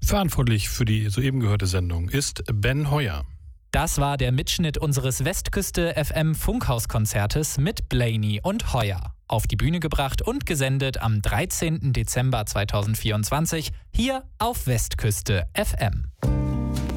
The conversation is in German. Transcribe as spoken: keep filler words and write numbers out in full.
Verantwortlich für die soeben gehörte Sendung ist Ben Heuer. Das war der Mitschnitt unseres Westküste F M Funkhauskonzertes mit Blaney und Heuer. Auf die Bühne gebracht und gesendet am dreizehnten Dezember zweitausendvierundzwanzig hier auf Westküste F M.